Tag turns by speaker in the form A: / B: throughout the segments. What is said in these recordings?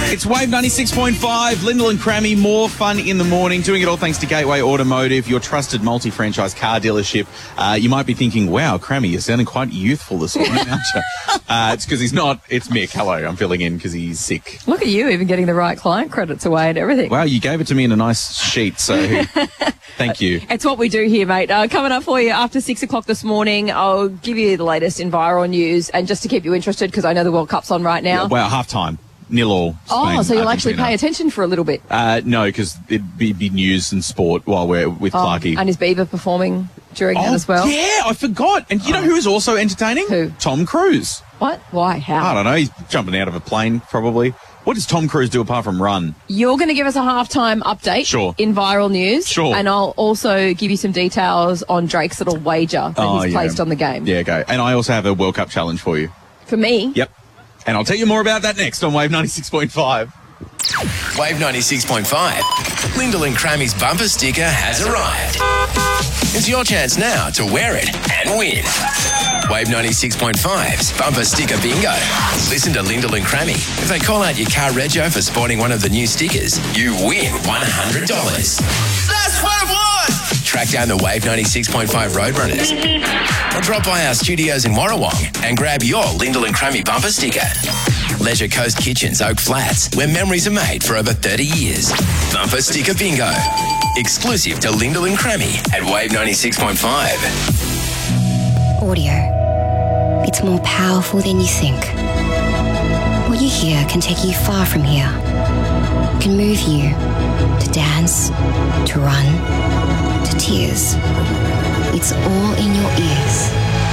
A: It's Wave 96.5, Lyndall and Crammy, more fun in the morning, doing it all thanks to Gateway Automotive, your trusted multi-franchise car dealership. You might be thinking, wow, Crammy, you're sounding quite youthful this morning, aren't you? It's because he's not. It's Mick. Hello, I'm filling in because he's sick.
B: Look at you, even getting the right client credits away and everything.
A: Wow, you gave it to me in a nice sheet, so thank you.
B: It's what we do here, mate. Coming up for you after 6 o'clock this morning, I'll give you the latest enviro news, and just to keep you interested, because I know the World Cup's on right now.
A: Yeah, wow, half-time. 0-0.
B: Oh, so you'll actually pay attention for a little bit.
A: No, because it'd be news and sport while we're with Clarkie.
B: And is Bieber performing during that as well?
A: Yeah, I forgot. And you know who is also entertaining?
B: Who?
A: Tom Cruise.
B: What? Why? How?
A: I don't know. He's jumping out of a plane, probably. What does Tom Cruise do apart from run?
B: You're going to give us a halftime update in viral news.
A: Sure.
B: And I'll also give you some details on Drake's little wager that he's placed on the game.
A: Yeah, okay. And I also have a World Cup challenge for you.
B: For me?
A: Yep. And I'll tell you more about that next on Wave 96.5.
C: Wave 96.5. Lyndall and Crammy's bumper sticker has arrived. It's your chance now to wear it and win. Wave 96.5's bumper sticker bingo. Listen to Lyndall and Crammy. If they call out your car rego for sporting one of the new stickers, you win $100. That's what I want! Track down the Wave 96.5 Roadrunners. Or drop by our studios in Warrawong and grab your Lyndall and Crammy bumper sticker. Leisure Coast Kitchens, Oak Flats, where memories are made for over 30 years. Bumper sticker bingo. Exclusive to Lyndall and Crammy at Wave 96.5.
D: Audio. It's more powerful than you think. What you hear can take you far from here. It can move you to dance, to run, to tears. It's all in your ears.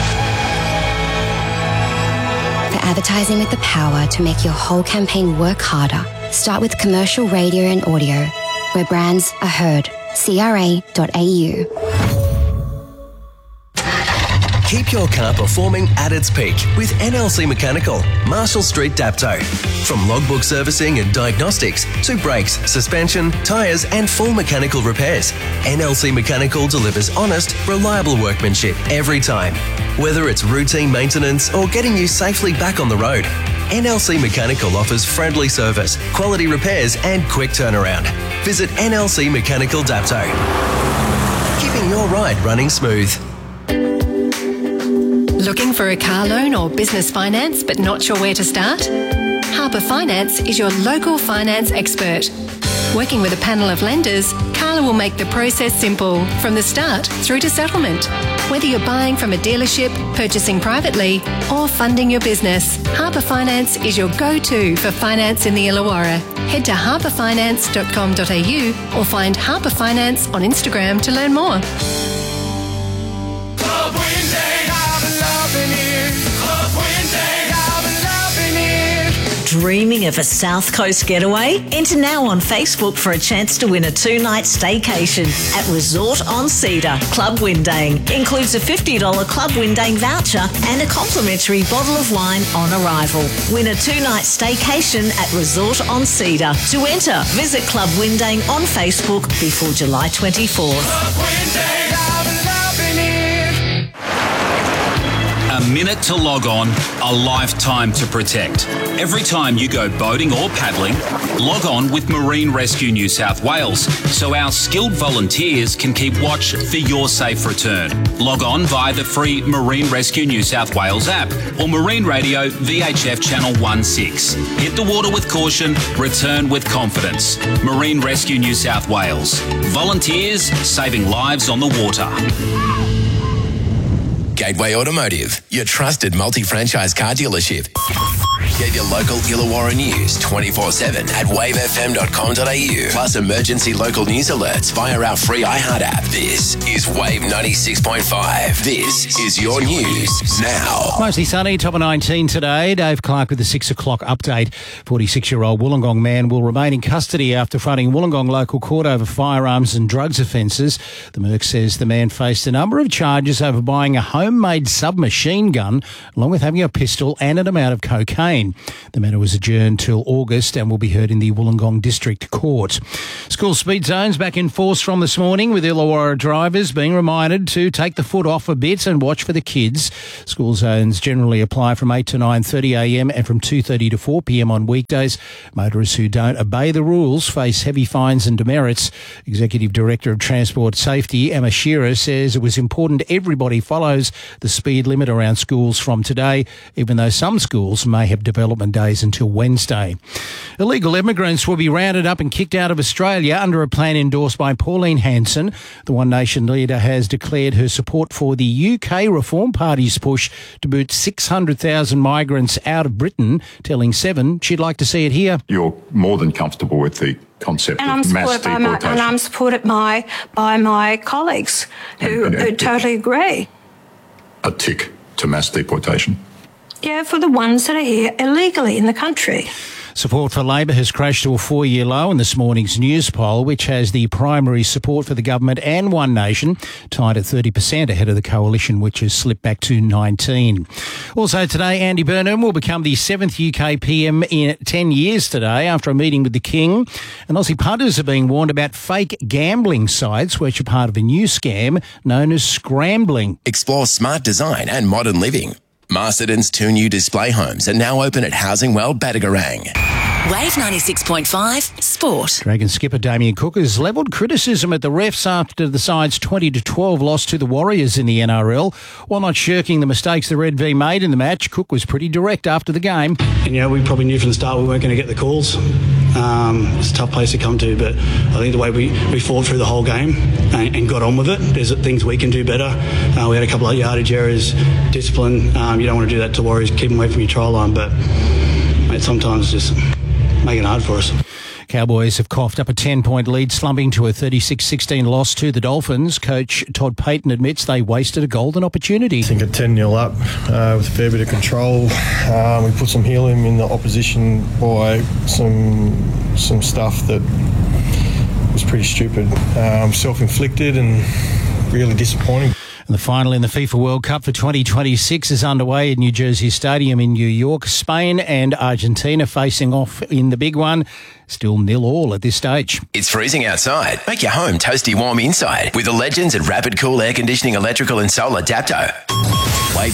D: For advertising with the power to make your whole campaign work harder, start with commercial radio and audio, where brands are heard. CRA.au.
E: Keep your car performing at its peak with NLC Mechanical, Marshall Street, Dapto. From logbook servicing and diagnostics to brakes, suspension, tyres and full mechanical repairs, NLC Mechanical delivers honest, reliable workmanship every time. Whether it's routine maintenance or getting you safely back on the road, NLC Mechanical offers friendly service, quality repairs and quick turnaround. Visit NLC Mechanical Dapto. Keeping your ride running smooth.
F: Looking for a car loan or business finance but not sure where to start? Harper Finance is your local finance expert. Working with a panel of lenders, Carla will make the process simple from the start through to settlement. Whether you're buying from a dealership, purchasing privately or funding your business, Harper Finance is your go-to for finance in the Illawarra. Head to harperfinance.com.au or find Harper Finance on Instagram to learn more.
G: Dreaming of a South Coast getaway? Enter now on Facebook for a chance to win a 2-night staycation at Resort on Cedar, Club Windang. Includes a $50 Club Windang voucher and a complimentary bottle of wine on arrival. Win a 2-night staycation at Resort on Cedar. To enter, visit Club Windang on Facebook before July 24th.
C: Club Windang, I'm loving it.
H: A minute to log on, a lifetime to protect. Every time you go boating or paddling, log on with Marine Rescue New South Wales so our skilled volunteers can keep watch for your safe return. Log on via the free Marine Rescue New South Wales app or Marine Radio VHF Channel 16. Hit the water with caution, return with confidence. Marine Rescue New South Wales. Volunteers saving lives on the water.
C: Gateway Automotive, your trusted multi-franchise car dealership. Get your local Illawarra news 24/7 at wavefm.com.au. Plus emergency local news alerts via our free iHeart app. This is Wave 96.5. This is your news now.
I: Mostly sunny, top of 19 today. Dave Clark with the 6 o'clock update. 46-year-old Wollongong man will remain in custody after fronting Wollongong local court over firearms and drugs offences. The Merc says the man faced a number of charges over buying a homemade submachine gun along with having a pistol and an amount of cocaine. 2019. The matter was adjourned till August and will be heard in the Wollongong District Court. School speed zones back in force from this morning, with Illawarra drivers being reminded to take the foot off a bit and watch for the kids. School zones generally apply from 8 to 9:30am and from 2:30 to 4pm on weekdays. Motorists who don't obey the rules face heavy fines and demerits. Executive Director of Transport Safety, Emma Shearer, says it was important everybody follows the speed limit around schools from today, even though some schools may have development days until Wednesday. Illegal immigrants will be rounded up and kicked out of Australia under a plan endorsed by Pauline Hanson. The One Nation leader has declared her support for the UK Reform Party's push to boot 600,000 migrants out of Britain, telling Seven she'd like to see it here.
J: You're more than comfortable with the concept of mass deportation.
K: And I'm supported by my colleagues who totally agree.
J: A tick to mass deportation?
K: Yeah, for the ones that are here illegally in the country.
I: Support for Labor has crashed to a 4-year low in this morning's news poll, which has the primary support for the government and One Nation tied at 30% ahead of the coalition, which has slipped back to 19%. Also today, Andy Burnham will become the 7th UK PM in 10 years today after a meeting with the King. And Aussie punters are being warned about fake gambling sites, which are part of a new scam known as scrambling.
C: Explore smart design and modern living. Masterton's 2 new display homes are now open at Housing World Badagarang.
L: Wave 96.5 Sport.
I: Dragons skipper Damien Cook has levelled criticism at the refs after the side's 20-12 loss to the Warriors in the NRL. While not shirking the mistakes the Red V made in the match, Cook was pretty direct after the game.
M: And, we probably knew from the start we weren't going to get the calls. It's a tough place to come to, but I think the way we fought through the whole game and got on with it, there's things we can do better. We had a couple of yardage errors, discipline. You don't want to do that to Warriors, keep them away from your try line, but mate, sometimes just make it hard for us.
I: Cowboys have coughed up a 10-point lead, slumping to a 36-16 loss to the Dolphins. Coach Todd Payton admits they wasted a golden opportunity.
N: I think at 10-0 up with a fair bit of control. We put some helium in the opposition by some stuff that was pretty stupid. Self-inflicted and really disappointing.
I: And the final in the FIFA World Cup for 2026 is underway at New Jersey Stadium in New York. Spain and Argentina facing off in the big one. Still 0-0 at this stage.
C: It's freezing outside. Make your home toasty warm inside with the legends at Rapid Cool Air Conditioning, Electrical and Solar Dapto. Wave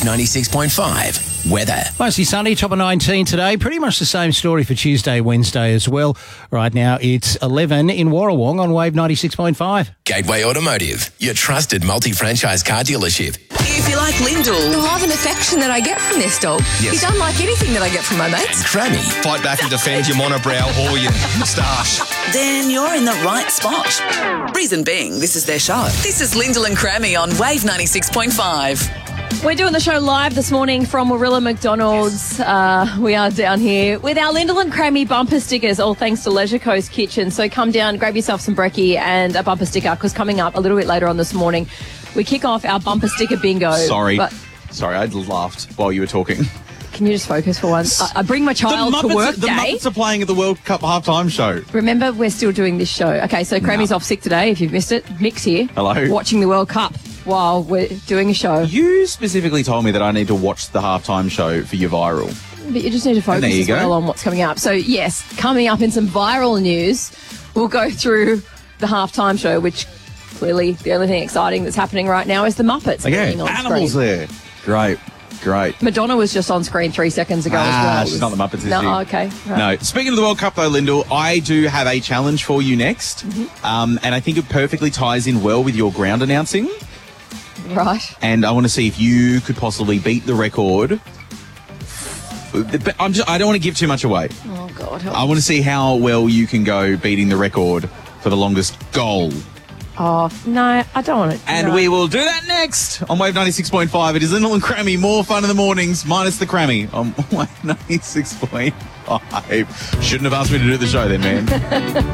C: 96.5 weather.
I: Mostly sunny, top of 19 today. Pretty much the same story for Tuesday, Wednesday as well. Right now it's 11 in Warrawong on Wave 96.5.
C: Gateway Automotive, your trusted multi-franchise car dealership.
L: If you like Lyndall,
O: the love and affection that I get from this dog is unlike anything that I get from my mates.
C: Crammy.
P: Fight back and defend your monobrow or your moustache.
L: Then you're in the right spot. Reason being, this is their show. This is Lyndall and Crammy on Wave 96.5.
B: We're doing the show live this morning from Warilla McDonald's. We are down here with our Lyndall and Crammy bumper stickers, all thanks to Leisure Coast Kitchen. So come down, grab yourself some brekkie and a bumper sticker, because coming up a little bit later on this morning, we kick off our bumper sticker bingo.
A: Sorry, I laughed while you were talking.
B: Can you just focus for once? I bring my child to work
A: The Muppets are playing at the World Cup halftime show.
B: Remember, we're still doing this show. Okay, so Crammy's off sick today, if you've missed it. Mick's here.
A: Hello.
B: Watching the World Cup while we're doing a show.
A: You specifically told me that I need to watch the halftime show for your viral.
B: But you just need to focus as well on what's coming up. So, yes, coming up in some viral news, we'll go through the halftime show, which clearly the only thing exciting that's happening right now is the Muppets being on
A: animals
B: screen.
A: there. Great.
B: Madonna was just on screen 3 seconds ago as well.
A: She's not the Muppets, is she?
B: No, okay. Right.
A: No. Speaking of the World Cup, though, Lyndall, I do have a challenge for you next. And I think it perfectly ties in well with your ground announcing.
B: Right.
A: And I want to see if you could possibly beat the record. But I don't want to give too much away.
B: Oh, God.
A: I want to see how well you can go beating the record for the longest goal.
B: Oh, no, I don't want it.
A: And we will do that next on Wave 96.5. It is Lyndall and Crammy. More fun in the mornings, minus the Crammy on Wave 96.5. Shouldn't have asked me to do the show then, man.